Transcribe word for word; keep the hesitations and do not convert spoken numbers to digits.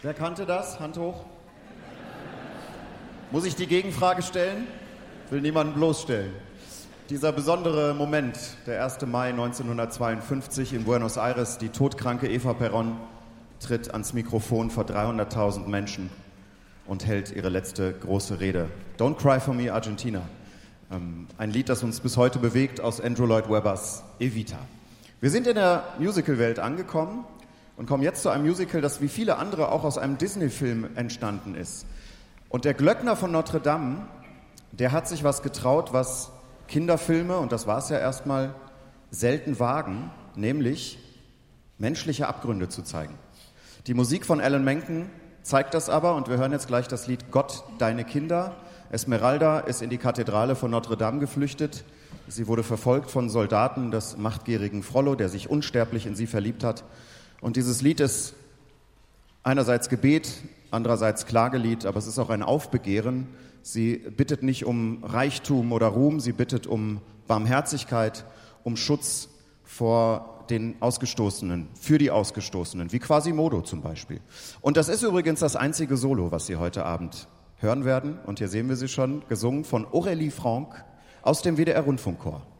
Wer kannte das? Hand hoch. Muss ich die Gegenfrage stellen? Will niemanden bloßstellen. Dieser besondere Moment, der erste Mai neunzehnhundertzweiundfünfzig in Buenos Aires, die todkranke Eva Perón tritt ans Mikrofon vor dreihunderttausend Menschen und hält ihre letzte große Rede. Don't Cry for Me, Argentina. Ähm, ein Lied, das uns bis heute bewegt, aus Andrew Lloyd Webbers Evita. Wir sind in der Musical-Welt angekommen und kommen jetzt zu einem Musical, das wie viele andere auch aus einem Disney-Film entstanden ist. Und der Glöckner von Notre Dame, der hat sich was getraut, was Kinderfilme, und das war es ja erstmal, selten wagen, nämlich menschliche Abgründe zu zeigen. Die Musik von Alan Menken zeigt das aber, und wir hören jetzt gleich das Lied Gott, deine Kinder. Esmeralda ist in die Kathedrale von Notre Dame geflüchtet. Sie wurde verfolgt von Soldaten des machtgierigen Frollo, der sich unsterblich in sie verliebt hat. Und dieses Lied ist einerseits Gebet, andererseits Klagelied, aber es ist auch ein Aufbegehren. Sie bittet nicht um Reichtum oder Ruhm, sie bittet um Barmherzigkeit, um Schutz vor den Ausgestoßenen, für die Ausgestoßenen, wie Quasimodo zum Beispiel. Und das ist übrigens das einzige Solo, was Sie heute Abend hören werden. Und hier sehen wir sie schon, gesungen von Aurélie Franck aus dem W D R-Rundfunkchor.